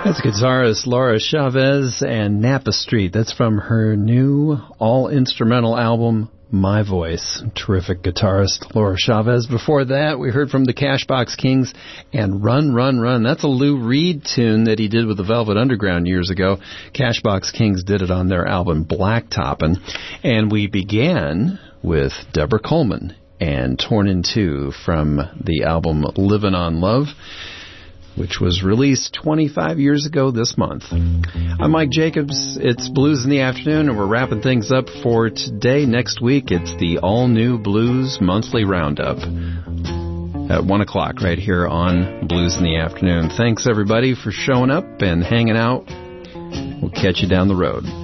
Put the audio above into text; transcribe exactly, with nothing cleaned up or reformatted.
That's guitarist Laura Chavez and Napa Street. That's from her new all-instrumental album, My Voice. Terrific guitarist Laura Chavez. Before that, we heard from the Cashbox Kings and Run, Run, Run. That's a Lou Reed tune that he did with the Velvet Underground years ago. Cashbox Kings did it on their album Blacktoppin'. And we began with Deborah Coleman and Torn in Two from the album Livin' on Love, which was released twenty-five years ago this month. I'm Mike Jacobs. It's Blues in the Afternoon, and we're wrapping things up for today. Next week, it's the all-new Blues Monthly Roundup at one o'clock right here on Blues in the Afternoon. Thanks, everybody, for showing up and hanging out. We'll catch you down the road.